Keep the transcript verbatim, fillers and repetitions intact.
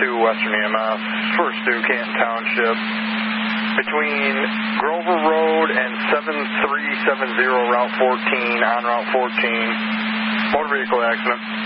two Western E M S, First Sioux, Canton Township, between Grover Road and seven three seven zero Route fourteen, on Route fourteen, motor vehicle accident.